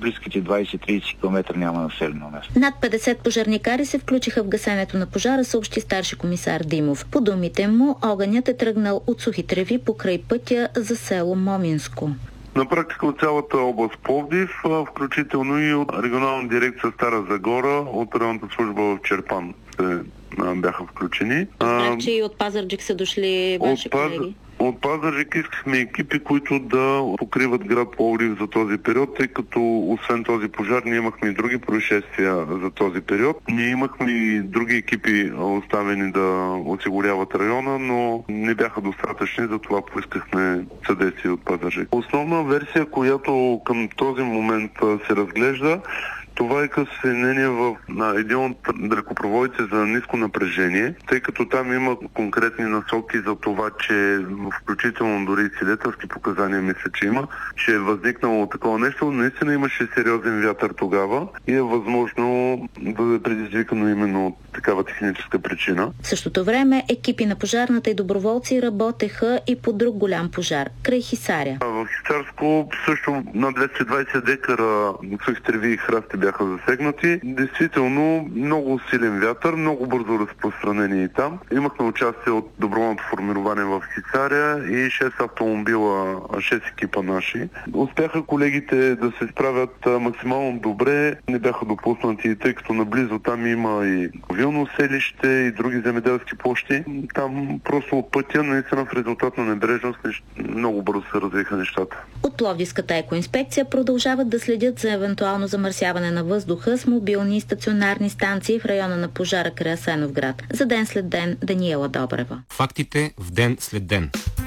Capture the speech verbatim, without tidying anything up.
близките двайсет-трийсет км няма населено място. Над петдесет пожарникари се включиха в гасенето на пожара, съобщи старши комисар Димов. По думите му, огънят е тръгнал от сухи треви покрай пътя за село Моминско. На практика от цялата област Пловдив, включително и от регионална дирекция Стара Загора, от районната служба в Черпан се бяха включени. Разбрах, че и от Пазарджик са дошли ваши от Паз... колеги. От Пазарджик искахме екипи, които да покриват град Пловдив за този период, тъй като освен този пожар ние имахме и други происшествия за този период. Ние имахме и други екипи оставени да осигуряват района, но не бяха достатъчни, затова поискахме съдействие от Пазарджик. Основна версия, която към този момент се разглежда, това е като съединение в на един от далекопроводите за ниско напрежение, тъй като там има конкретни насоки за това, че включително дори и свидетелски показания мисля, че има, че е възникнало такова нещо. Наистина имаше сериозен вятър тогава и е възможно да бъде предизвикано именно от такава техническа причина. В същото време екипи на пожарната и доброволци работеха и по друг голям пожар край Хисаря. В Хисарско също на двеста и двайсет декара сухи треви и храсти бяха засегнати. Действително много силен вятър, много бързо разпространение и там. Имахме участие от доброволното формирование в Хисаря и шест автомобила, шест екипа наши. Успяха колегите да се справят максимално добре, не бяха допуснати, тъй като наблизо там има и вилно селище и други земеделски площи. Там просто пътя, наистина в резултат на небрежност, много бързо се развиха нещата. От Пловдивската екоинспекция продължават да следят за евентуално замърсяване на въздуха с мобилни и стационарни станции в района на пожара край Асеновград. За ден след ден, Даниела Добрева. Фактите в ден след ден.